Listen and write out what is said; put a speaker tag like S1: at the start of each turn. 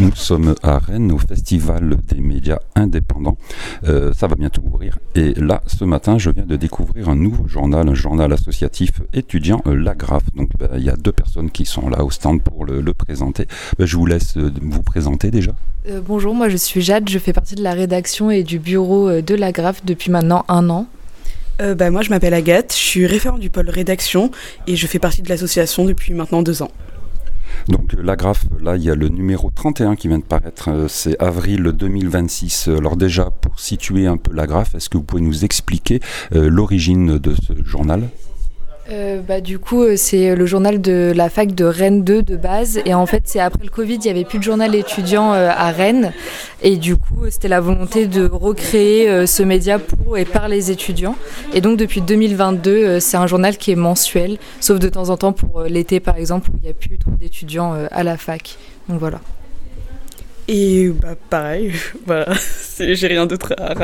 S1: Nous sommes à Rennes au Festival des médias indépendants. Ça va bientôt ouvrir. Et là, ce matin, je viens de découvrir un nouveau journal, un journal associatif étudiant, l'Agraphe. Donc il y a deux personnes qui sont là au stand pour le présenter. Je vous laisse vous présenter déjà.
S2: Bonjour, moi je suis Jade, je fais partie de la rédaction et du bureau de l'Agraphe depuis maintenant 1 an.
S3: Moi je m'appelle Agathe, je suis référente du pôle rédaction et je fais partie de l'association depuis maintenant 2 ans.
S1: Donc l'Agraphe, là il y a le numéro 31 qui vient de paraître, c'est avril 2026. Alors déjà pour situer un peu l'Agraphe, est-ce que vous pouvez nous expliquer l'origine de ce journal ?
S2: Du coup, c'est le journal de la fac de Rennes 2 de base. Et en fait, c'est après le Covid, il n'y avait plus de journal étudiant à Rennes. Et du coup, c'était la volonté de recréer ce média pour et par les étudiants. Et donc, depuis 2022, c'est un journal qui est mensuel, sauf de temps en temps pour l'été, par exemple, où il n'y a plus trop d'étudiants à la fac. Donc voilà.
S3: Et pareil, voilà, j'ai rien d'autre à